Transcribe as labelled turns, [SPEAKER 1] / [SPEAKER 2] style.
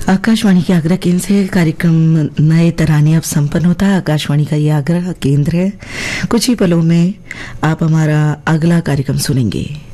[SPEAKER 1] आकाशवाणी के आगरा केंद्र से कार्यक्रम नए तराने अब संपन्न होता है। आकाशवाणी का ये आगरा केंद्र है। कुछ ही पलों में आप हमारा अगला कार्यक्रम सुनेंगे।